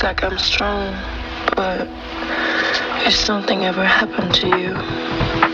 like I'm strong, but if something ever happened to you,